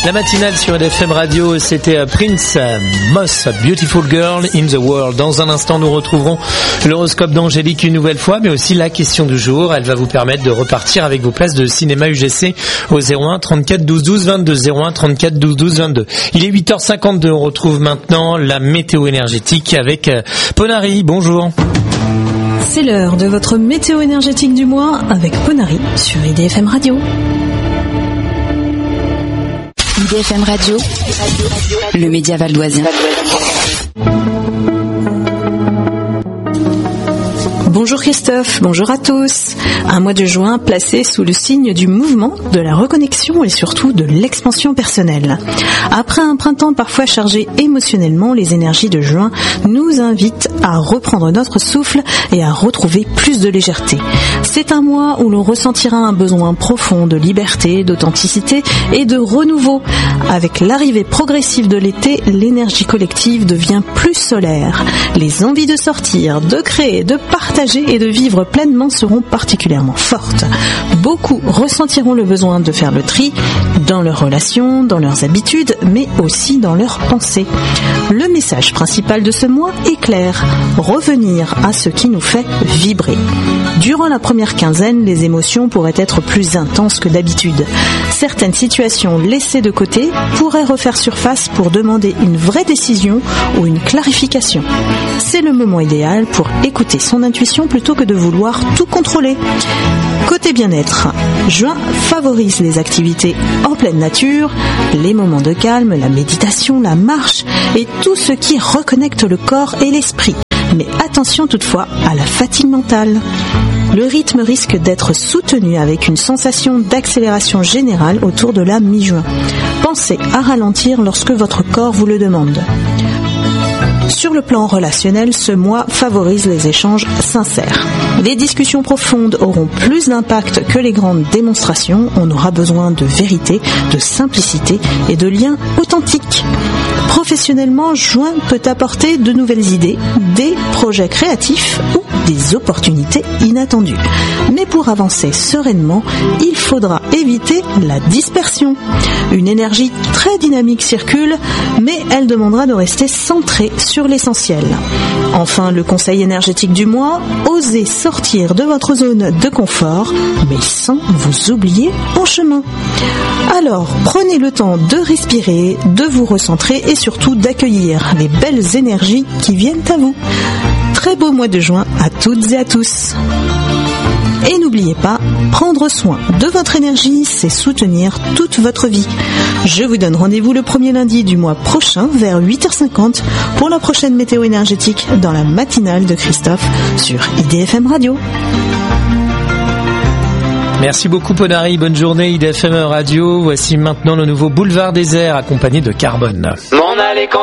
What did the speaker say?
La matinale sur IDFM Radio, c'était Prince, Most Beautiful Girl in the World. Dans un instant, nous retrouverons l'horoscope d'Angélique une nouvelle fois, mais aussi la question du jour. Elle va vous permettre de repartir avec vos places de cinéma UGC au 01 34 12 12 22. 01 34 12 12 22. Il est 8h52. On retrouve maintenant la météo énergétique avec Ponari. Bonjour. C'est l'heure de votre météo énergétique du mois avec Ponari sur IDFM Radio. IDFM Radio, le média valdoisien. Bonjour Christophe, bonjour à tous. Un mois de juin placé sous le signe du mouvement, de la reconnexion et surtout de l'expansion personnelle. Après un printemps parfois chargé émotionnellement, les énergies de juin nous invitent à reprendre notre souffle et à retrouver plus de légèreté. C'est un mois où l'on ressentira un besoin profond de liberté, d'authenticité et de renouveau. Avec l'arrivée progressive de l'été, l'énergie collective devient plus solaire. Les envies de sortir, de créer, de partager et de vivre pleinement seront particulièrement fortes. Beaucoup ressentiront le besoin de faire le tri dans leurs relations, dans leurs habitudes, mais aussi dans leurs pensées. Le message principal de ce mois est clair: revenir à ce qui nous fait vibrer. Durant la première quinzaine, les émotions pourraient être plus intenses que d'habitude. Certaines situations laissées de côté pourraient refaire surface pour demander une vraie décision ou une clarification. C'est le moment idéal pour écouter son intuition plutôt que de vouloir tout contrôler. Côté bien-être, juin favorise les activités en pleine nature, les moments de calme, la méditation, la marche et tout ce qui reconnecte le corps et l'esprit. Mais attention toutefois à la fatigue mentale. Le rythme risque d'être soutenu avec une sensation d'accélération générale autour de la mi-juin. Pensez à ralentir lorsque votre corps vous le demande. Sur le plan relationnel, ce mois favorise les échanges sincères. Les discussions profondes auront plus d'impact que les grandes démonstrations. On aura besoin de vérité, de simplicité et de liens authentiques. Professionnellement, juin peut apporter de nouvelles idées, des projets créatifs ou des opportunités inattendues. Mais pour avancer sereinement, il faudra éviter la dispersion. Une énergie très dynamique circule, mais elle demandera de rester centrée sur l'essentiel. Enfin, le conseil énergétique du mois, osez sortir de votre zone de confort, mais sans vous oublier en chemin. Alors, prenez le temps de respirer, de vous recentrer et surtout d'accueillir les belles énergies qui viennent à vous. Très beau mois de juin à toutes et à tous. Et n'oubliez pas, prendre soin de votre énergie, c'est soutenir toute votre vie. Je vous donne rendez-vous le premier lundi du mois prochain vers 8h50 pour la prochaine météo énergétique dans la matinale de Christophe sur IDFM Radio. Merci beaucoup Ponari, bonne journée IDFM Radio. Voici maintenant le nouveau Boulevard Désert accompagné de Carbone. M'en aller quand